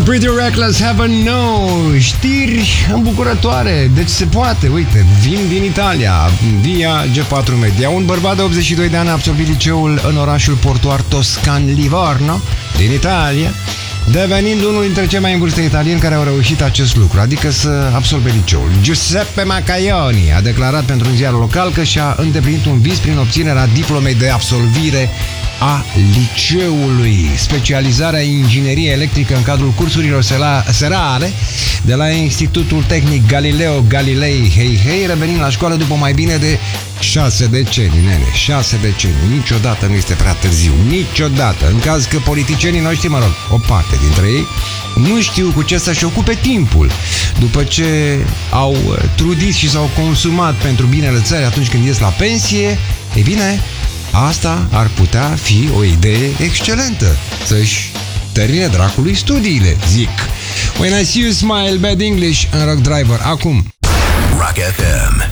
Pretty Reckless Heaven No. Știri îmbucurătoare. Deci se poate, uite, vin din Italia via G4 Media. Un bărbat de 82 de ani a absolvit liceul în orașul portuar toscan Livorno din Italia, devenind unul dintre cei mai în vârstă italieni care au reușit acest lucru, adică să absolve liceul. Giuseppe Maccaioni a declarat pentru un ziar local că și-a îndeplinit un vis prin obținerea diplomei de absolvire a liceului. Specializarea inginerie electrică în cadrul cursurilor serale de la Institutul Tehnic Galileo Galilei Hei, revenind la școală după mai bine de 6 decenii, nene, 6 decenii. Niciodată nu este prea târziu, niciodată. În caz că politicienii noștri, mă rog, o parte dintre ei, nu știu cu ce să-și ocupe timpul după ce au trudit și s-au consumat pentru binele țării atunci când ies la pensie, ei bine, asta ar putea fi o idee excelentă, să-și termine dracului studiile, zic. When I See You Smile, Bad English în Rock Driver, acum. Rock FM.